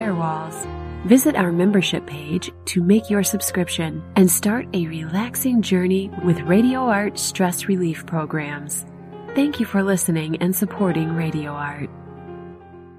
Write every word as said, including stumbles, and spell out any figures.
walls. Visit our membership page to make your subscription and start a relaxing journey with Radio Art stress relief programs. Thank you for listening and supporting Radio Art.